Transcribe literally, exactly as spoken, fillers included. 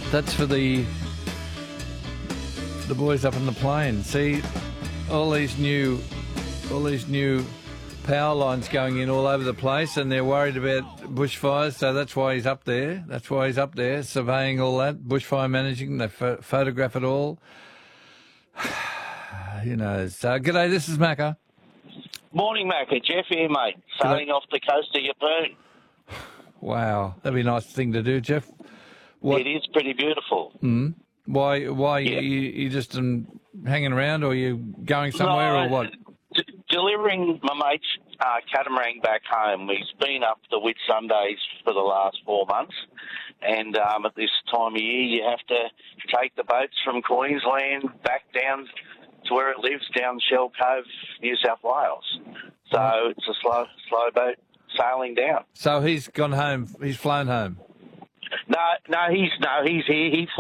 that's for the the boys up in the plain. See, all these new, all these new power lines going in all over the place, and they're worried about bushfires. So that's why he's up there. That's why he's up there surveying all that, bushfire managing. They ph- photograph it all. Who knows? So, g'day. This is Macca. Morning, Macca. Jeff here, mate. Sailing off the coast of Yeppoon. Wow, that'd be a nice thing to do, Jeff. What? It is pretty beautiful. Mm. Why? Why Yeah. you, you just um, hanging around, or you going somewhere, No, or what? D- delivering my mate's uh, catamaran back home. He's been up the Whitsundays for the last four months, and um, at this time of year, you have to take the boats from Queensland back down to where it lives, down Shell Cove, New South Wales. So it's a slow, slow boat sailing down. So he's gone home. He's flown home. No, no, he's no, he's here. He